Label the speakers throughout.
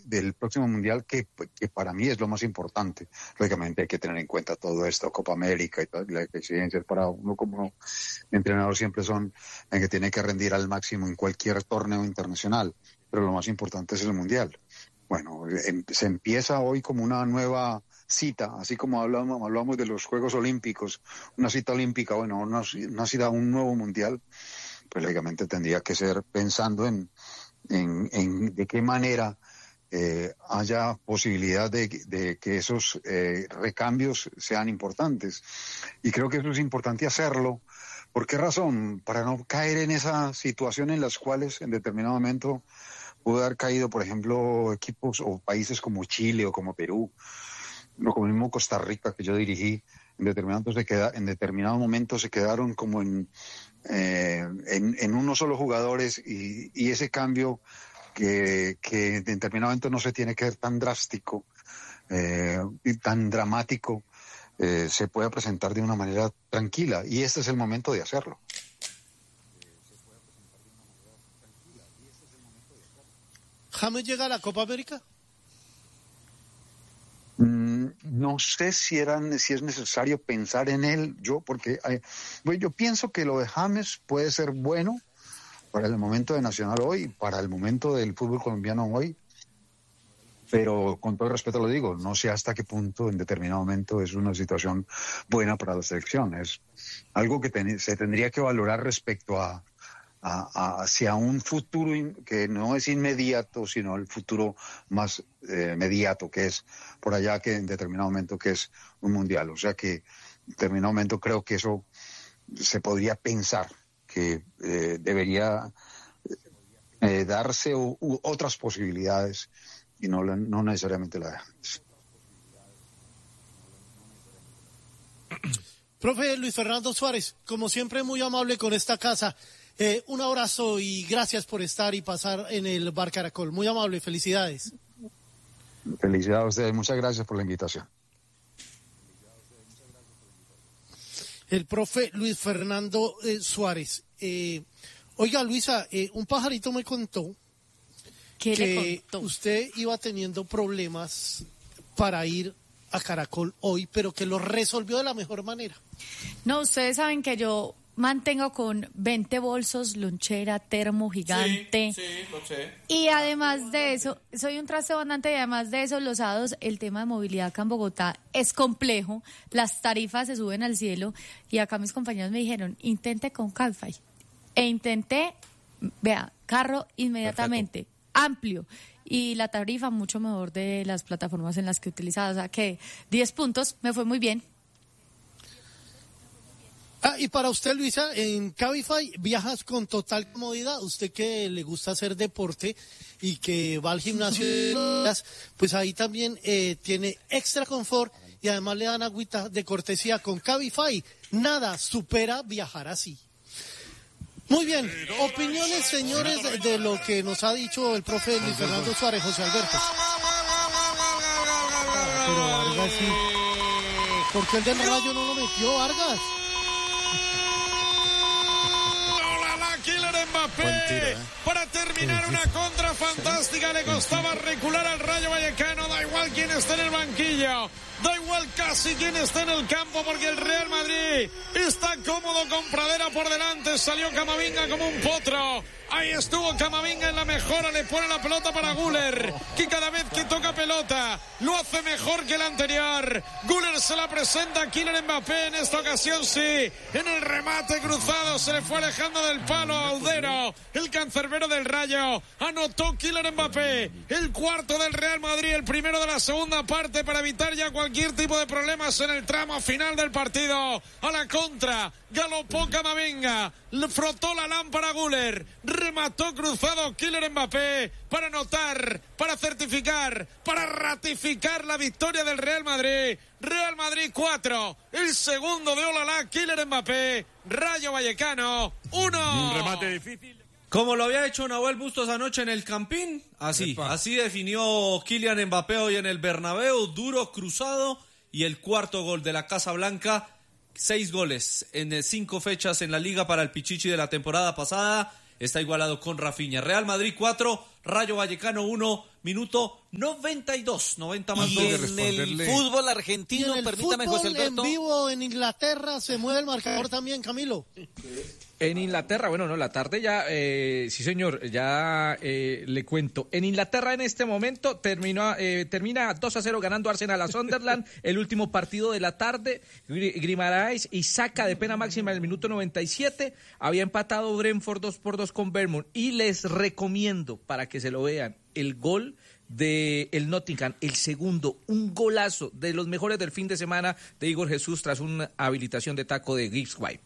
Speaker 1: del próximo Mundial, que para mí es lo más importante. Lógicamente hay que tener en cuenta todo esto, Copa América y todas las exigencias para uno como entrenador siempre son en que tiene que rendir al máximo en cualquier torneo internacional, pero lo más importante es el Mundial. Bueno, se empieza hoy como una nueva cita, así como hablamos de los Juegos Olímpicos, una cita olímpica, bueno, una cita, un nuevo Mundial, pues lógicamente tendría que ser pensando en de qué manera haya posibilidad de que esos recambios sean importantes. Y creo que eso es importante hacerlo. ¿Por qué razón? Para no caer en esa situación en las cuales en determinado momento pudo haber caído, por ejemplo, equipos o países como Chile o como Perú, o como el mismo Costa Rica que yo dirigí, en determinado momento se quedaron como en unos solo jugadores y ese cambio que en determinado momento no se tiene que ver tan drástico y tan dramático, se puede presentar de una manera tranquila y este es el momento de hacerlo.
Speaker 2: ¿James llega a la Copa América?
Speaker 1: No sé si es necesario pensar en él, yo pienso que lo de James puede ser bueno para el momento de Nacional hoy, para el momento del fútbol colombiano hoy, pero con todo el respeto lo digo, no sé hasta qué punto en determinado momento es una situación buena para la selección. Es algo que se tendría que valorar respecto hacia un futuro que no es inmediato, sino el futuro más mediato, que es por allá, que en determinado momento que es un mundial. O sea que en determinado momento creo que eso se podría pensar que debería darse otras posibilidades y no necesariamente la de antes.
Speaker 2: Profe Luis Fernando Suárez, como siempre muy amable con esta casa. Un abrazo y gracias por estar y pasar en el Bar Caracol. Muy amable, felicidades.
Speaker 1: Felicidades a ustedes, muchas gracias por la invitación.
Speaker 2: El profe Luis Fernando Suárez. Oiga, Luisa, un pajarito me contó que usted iba teniendo problemas para ir a Caracol hoy, pero que lo resolvió de la mejor manera.
Speaker 3: No, ustedes saben que yo mantengo con 20 bolsos, lonchera, termo gigante.
Speaker 4: Sí, lo sé.
Speaker 3: Y además de eso, soy un trasto andante y además de eso, los sábados, el tema de movilidad acá en Bogotá es complejo. Las tarifas se suben al cielo y acá mis compañeros me dijeron, intente con Cabify. E intenté, vea, carro inmediatamente, amplio. Y la tarifa mucho mejor de las plataformas en las que utilizaba. O sea que 10 puntos, me fue muy bien.
Speaker 2: Y para usted, Luisa, en Cabify viajas con total comodidad. Usted que le gusta hacer deporte y que va al gimnasio, pues ahí también tiene extra confort y además le dan agüita de cortesía con Cabify. Nada supera viajar así. Muy bien, opiniones, señores, de lo que nos ha dicho el profe Luis Fernando Suárez, José Alberto. Pero Vargas sí. ¿Por qué el del Rayo no lo metió, Vargas?
Speaker 4: Kylian Mbappé para terminar una contra fantástica. Le costaba recular al Rayo Vallecano. Da igual quién esté en el banquillo, da igual casi quién esté en el campo, porque el Real Madrid está cómodo con Pradera por delante. Salió Camavinga como un potro. Ahí estuvo Camavinga en la mejora, le pone la pelota para Güler, que cada vez que toca pelota lo hace mejor que el anterior. Güler se la presenta a Kylian Mbappé, en esta ocasión sí, en el remate cruzado se le fue alejando del palo a Audero, el cancerbero del Rayo. Anotó Kylian Mbappé, el cuarto del Real Madrid, el primero de la segunda parte, para evitar ya cualquier tipo de problemas en el tramo final del partido. A la contra, galopó Camavinga, le frotó la lámpara Güler, remató cruzado Kylian Mbappé para anotar, para certificar, para ratificar la victoria del Real Madrid. Real Madrid 4, el segundo de Olalá, Kylian Mbappé. Rayo Vallecano 1.
Speaker 5: Un remate difícil.
Speaker 6: Como lo había hecho Nahuel Bustos anoche en el Campín, así definió Kylian Mbappé hoy en el Bernabéu, duro, cruzado, y el cuarto gol de la Casa Blanca. 6 goles en 5 fechas en la Liga para el Pichichi de la temporada pasada. Está igualado con Rafinha. Real Madrid 4, Rayo Vallecano 1. minuto 92, 90 más
Speaker 5: y
Speaker 6: 2.
Speaker 5: en el fútbol argentino, permítame, José Alberto.
Speaker 2: En vivo en Inglaterra se mueve el marcador también, Camilo.
Speaker 7: En Inglaterra, bueno, no, la tarde ya, sí señor, ya le cuento. En Inglaterra en este momento termina 2-0 ganando Arsenal a Sunderland, el último partido de la tarde. Guimaraes y saca de pena máxima en el minuto 97. Había empatado Brentford 2-2 con Bournemouth. Y les recomiendo, para que se lo vean, el gol de el Nottingham, el segundo, un golazo de los mejores del fin de semana de Igor Jesús tras una habilitación de taco de Gibbs White.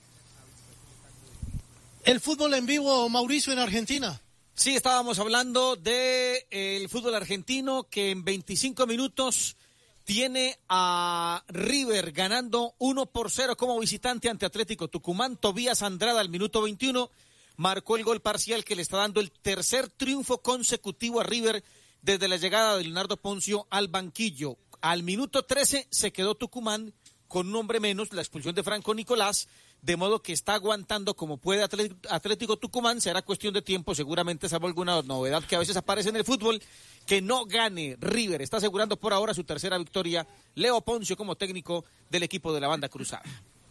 Speaker 2: El fútbol en vivo, Mauricio, en Argentina.
Speaker 5: Sí, estábamos hablando de el fútbol argentino que en 25 minutos tiene a River ganando 1-0 como visitante ante Atlético Tucumán. Tobías Andrada al minuto 21 marcó el gol parcial que le está dando el tercer triunfo consecutivo a River desde la llegada de Leonardo Poncio al banquillo. Al minuto 13 se quedó Tucumán con un hombre menos, la expulsión de Franco Nicolás, de modo que está aguantando como puede Atlético Tucumán. Será cuestión de tiempo, seguramente, salvo alguna novedad que a veces aparece en el fútbol, que no gane River. Está asegurando por ahora su tercera victoria Leo Poncio como técnico del equipo de la banda cruzada.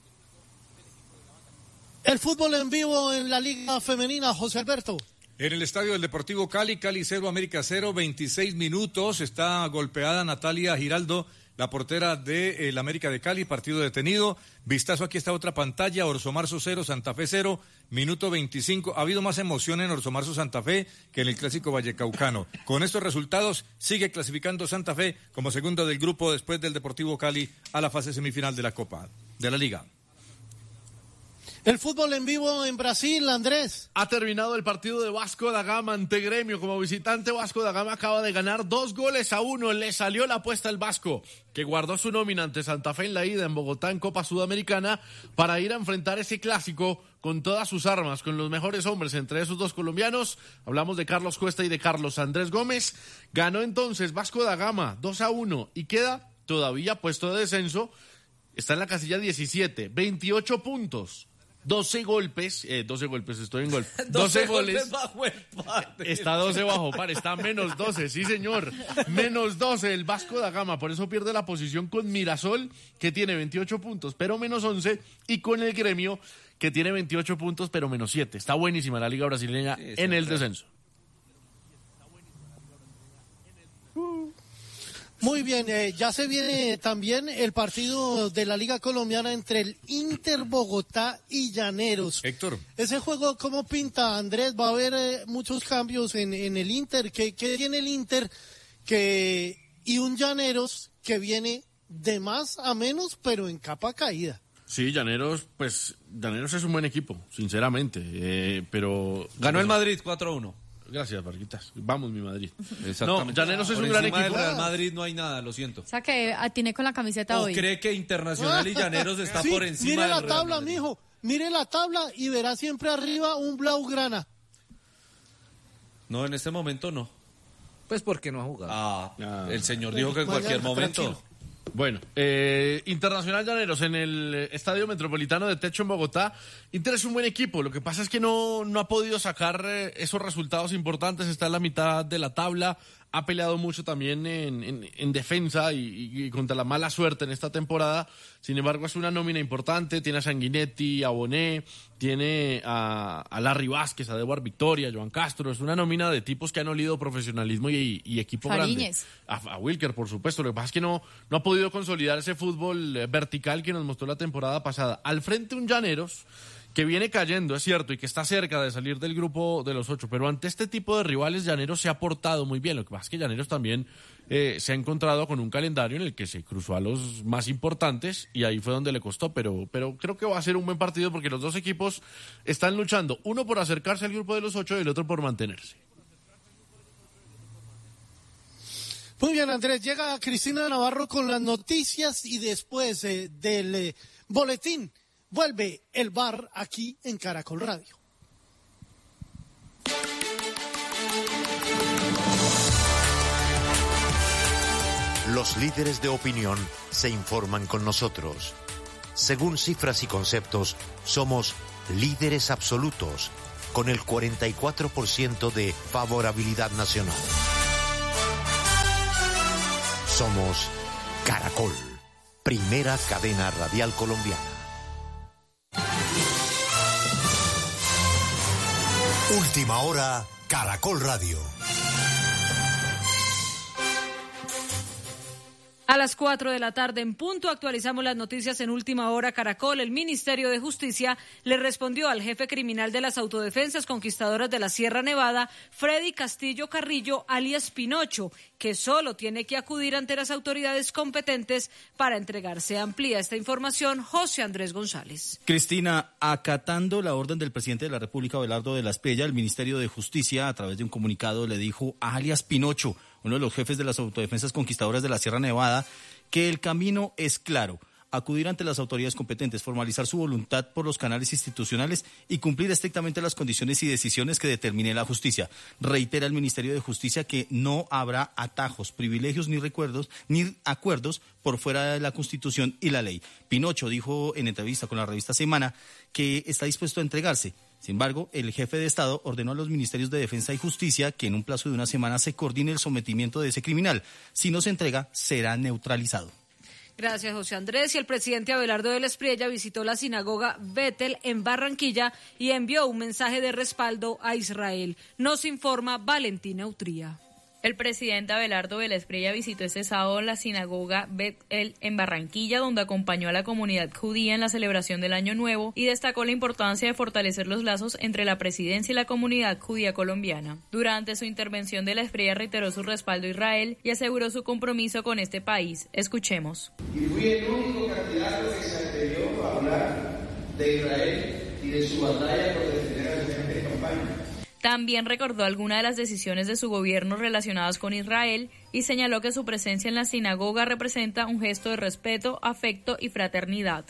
Speaker 2: El fútbol en vivo en la Liga Femenina, José Alberto.
Speaker 8: En el estadio del Deportivo Cali, Cali 0, América 0, 26 minutos, está golpeada Natalia Giraldo, la portera de el América de Cali, partido detenido. Vistazo, aquí está otra pantalla, Orso Marzo 0, Santa Fe 0, minuto 25. Ha habido más emoción en Orso Marzo Santa Fe que en el clásico vallecaucano. Con estos resultados sigue clasificando Santa Fe como segundo del grupo después del Deportivo Cali a la fase semifinal de la Copa de la Liga.
Speaker 2: El fútbol en vivo en Brasil, Andrés.
Speaker 9: Ha terminado el partido de Vasco da Gama ante Gremio. Como visitante, Vasco da Gama acaba de ganar 2-1. Le salió la apuesta al Vasco, que guardó su nómina ante Santa Fe en la ida en Bogotá en Copa Sudamericana para ir a enfrentar ese clásico con todas sus armas, con los mejores hombres entre esos dos colombianos. Hablamos de Carlos Cuesta y de Carlos Andrés Gómez. Ganó entonces Vasco da Gama 2-1 y queda todavía puesto de descenso. Está en la casilla 17, 28 puntos. 12 golpes, estoy en gol. 12 goles.
Speaker 6: Bajo el par.
Speaker 9: Está 12 bajo par, está menos 12, sí señor. Menos 12 el Vasco da Gama, por eso pierde la posición con Mirasol, que tiene 28 puntos, pero menos 11, y con el Gremio, que tiene 28 puntos, pero menos 7. Está buenísima la Liga Brasileña en el descenso.
Speaker 2: Muy bien, ya se viene también el partido de la Liga Colombiana entre el Inter Bogotá y Llaneros.
Speaker 8: Héctor.
Speaker 2: Ese juego, ¿cómo pinta, Andrés? Va a haber muchos cambios en el Inter. ¿Qué tiene el Inter? Y un Llaneros que viene de más a menos, pero en capa caída.
Speaker 9: Sí, Llaneros es un buen equipo, sinceramente, pero...
Speaker 6: Ganó el Madrid 4-1.
Speaker 9: Gracias, Barquitas. Vamos, mi Madrid.
Speaker 6: Exactamente.
Speaker 9: No, Llaneros es un gran equipo.
Speaker 6: Del Real Madrid no hay nada, lo siento.
Speaker 3: O sea que atiné con la camiseta hoy.
Speaker 6: ¿O cree que Internacional y Llaneros está
Speaker 2: sí,
Speaker 6: por encima
Speaker 2: mire
Speaker 6: del
Speaker 2: la
Speaker 6: Real
Speaker 2: tabla,
Speaker 6: Madrid?
Speaker 2: mijo. Mire la tabla y verá siempre arriba un blaugrana.
Speaker 6: No, en este momento no.
Speaker 7: Pues porque no ha jugado.
Speaker 6: El señor dijo que en cualquier momento.
Speaker 2: Tranquilo.
Speaker 9: Bueno, Internacional Llaneros en el Estadio Metropolitano de Techo en Bogotá. Inter es un buen equipo, lo que pasa es que no ha podido sacar esos resultados importantes, está en la mitad de la tabla, ha peleado mucho también en defensa y contra la mala suerte en esta temporada. Sin embargo, es una nómina importante, tiene a Sanguinetti, a Bonet, tiene a Larry Vázquez, a Dewar Victoria, a Joan Castro. Es una nómina de tipos que han olido profesionalismo y equipo
Speaker 3: Fariñez.
Speaker 9: grande. A Wilker, por supuesto. Lo que pasa es que no ha podido consolidar ese fútbol vertical que nos mostró la temporada pasada. Al frente un Llaneros que viene cayendo, es cierto, y que está cerca de salir del grupo de los 8, pero ante este tipo de rivales Llaneros se ha portado muy bien. Lo que pasa es que Llaneros también se ha encontrado con un calendario en el que se cruzó a los más importantes y ahí fue donde le costó, pero creo que va a ser un buen partido porque los dos equipos están luchando, uno por acercarse al grupo de los 8 y el otro por mantenerse.
Speaker 2: Muy bien, Andrés, llega Cristina Navarro con las noticias y después del boletín vuelve el bar aquí en Caracol Radio.
Speaker 10: Los líderes de opinión se informan con nosotros. Según cifras y conceptos, somos líderes absolutos, con el 44% de favorabilidad nacional. Somos Caracol, primera cadena radial colombiana. Última hora, Caracol Radio.
Speaker 11: A las 4 de la tarde en punto actualizamos las noticias en Última Hora Caracol. El Ministerio de Justicia le respondió al jefe criminal de las autodefensas conquistadoras de la Sierra Nevada, Freddy Castillo Carrillo, alias Pinocho, que solo tiene que acudir ante las autoridades competentes para entregarse. Amplía esta información José Andrés González.
Speaker 12: Cristina, acatando la orden del presidente de la República, Abelardo de la Espriella, el Ministerio de Justicia, a través de un comunicado, le dijo a alias Pinocho, uno de los jefes de las autodefensas conquistadoras de la Sierra Nevada, que el camino es claro: acudir ante las autoridades competentes, formalizar su voluntad por los canales institucionales y cumplir estrictamente las condiciones y decisiones que determine la justicia. Reitera el Ministerio de Justicia que no habrá atajos, privilegios ni acuerdos por fuera de la Constitución y la ley. Pinocho dijo en entrevista con la revista Semana que está dispuesto a entregarse. Sin embargo, el jefe de Estado ordenó a los ministerios de Defensa y Justicia que en un plazo de una semana se coordine el sometimiento de ese criminal. Si no se entrega, será neutralizado.
Speaker 11: Gracias, José Andrés. Y el presidente Abelardo de la Espriella visitó la sinagoga Betel en Barranquilla y envió un mensaje de respaldo a Israel. Nos informa Valentina Utría.
Speaker 13: El presidente Abelardo de la Espriella visitó este sábado la sinagoga Bet-El en Barranquilla, donde acompañó a la comunidad judía en la celebración del Año Nuevo y destacó la importancia de fortalecer los lazos entre la presidencia y la comunidad judía colombiana. Durante su intervención, de la Espriella reiteró su respaldo a Israel y aseguró su compromiso con este país. Escuchemos.
Speaker 14: Y fui el único candidato que se atrevió a hablar de Israel y de su batalla por defender a su gente en campaña.
Speaker 13: También recordó algunas de las decisiones de su gobierno relacionadas con Israel y señaló que su presencia en la sinagoga representa un gesto de respeto, afecto y fraternidad.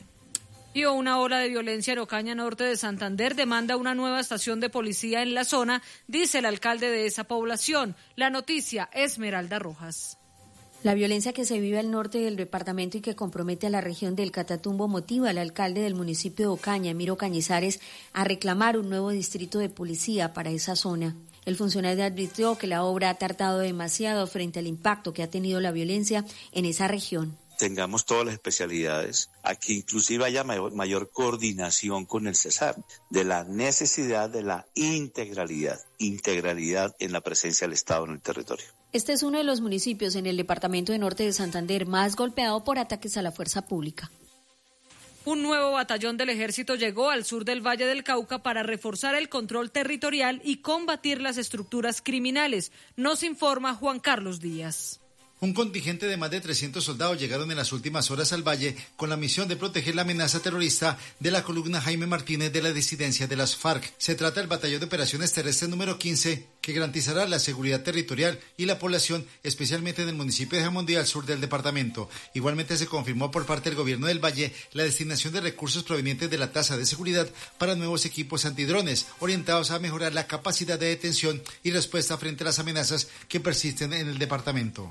Speaker 11: Y una ola de violencia en Ocaña, norte de Santander, demanda una nueva estación de policía en la zona, dice el alcalde de esa población. La noticia, Esmeralda Rojas.
Speaker 15: La violencia que se vive al norte del departamento y que compromete a la región del Catatumbo motiva al alcalde del municipio de Ocaña, Emiro Cañizares, a reclamar un nuevo distrito de policía para esa zona. El funcionario advirtió que la obra ha tardado demasiado frente al impacto que ha tenido la violencia en esa región.
Speaker 16: Tengamos todas las especialidades, aquí inclusive haya mayor coordinación con el CESAR, de la necesidad de la integralidad en la presencia del Estado en el territorio.
Speaker 15: Este es uno de los municipios en el departamento de norte de Santander más golpeado por ataques a la fuerza pública.
Speaker 11: Un nuevo batallón del ejército llegó al sur del Valle del Cauca para reforzar el control territorial y combatir las estructuras criminales. Nos informa Juan Carlos Díaz.
Speaker 17: Un contingente de más de 300 soldados llegaron en las últimas horas al valle con la misión de proteger la amenaza terrorista de la columna Jaime Martínez de la disidencia de las FARC. Se trata del Batallón de Operaciones Terrestres número 15, que garantizará la seguridad territorial y la población, especialmente en el municipio de Jamundí, al sur del departamento. Igualmente se confirmó por parte del gobierno del Valle la destinación de recursos provenientes de la tasa de seguridad para nuevos equipos antidrones, orientados a mejorar la capacidad de detención y respuesta frente a las amenazas que persisten en el departamento.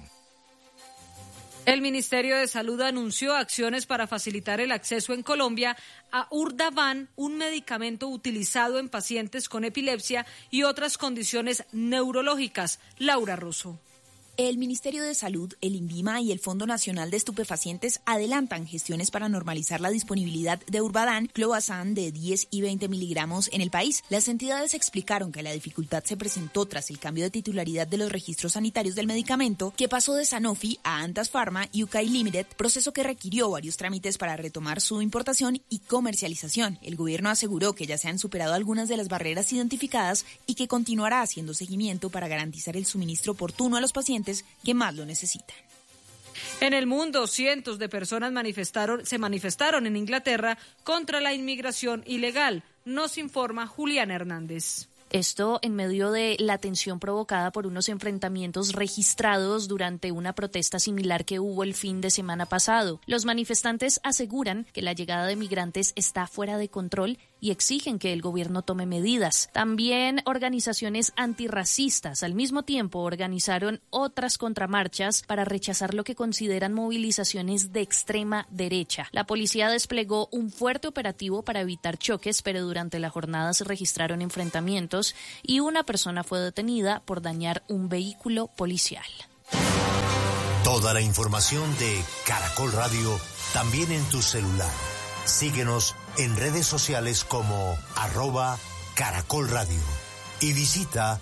Speaker 11: El Ministerio de Salud anunció acciones para facilitar el acceso en Colombia a Urdavan, un medicamento utilizado en pacientes con epilepsia y otras condiciones neurológicas. Laura Rosso.
Speaker 18: El Ministerio de Salud, el INVIMA y el Fondo Nacional de Estupefacientes adelantan gestiones para normalizar la disponibilidad de Urbadán, clobazam de 10 y 20 miligramos en el país. Las entidades explicaron que la dificultad se presentó tras el cambio de titularidad de los registros sanitarios del medicamento, que pasó de Sanofi a Antas Pharma UK Limited, proceso que requirió varios trámites para retomar su importación y comercialización. El gobierno aseguró que ya se han superado algunas de las barreras identificadas y que continuará haciendo seguimiento para garantizar el suministro oportuno a los pacientes que más lo necesitan.
Speaker 11: En el mundo, cientos de personas se manifestaron en Inglaterra contra la inmigración ilegal. Nos informa Juliana Hernández.
Speaker 19: Esto en medio de la tensión provocada por unos enfrentamientos registrados durante una protesta similar que hubo el fin de semana pasado. Los manifestantes aseguran que la llegada de migrantes está fuera de control y exigen que el gobierno tome medidas. También organizaciones antirracistas al mismo tiempo organizaron otras contramarchas para rechazar lo que consideran movilizaciones de extrema derecha. La policía desplegó un fuerte operativo para evitar choques, pero durante la jornada se registraron enfrentamientos y una persona fue detenida por dañar un vehículo policial.
Speaker 10: Toda la información de Caracol Radio también en tu celular. Síguenos en redes sociales como @Caracol Radio y visita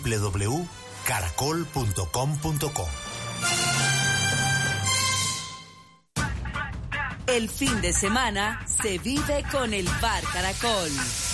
Speaker 10: www.caracol.com.co.
Speaker 20: El fin de semana se vive con el Bar Caracol.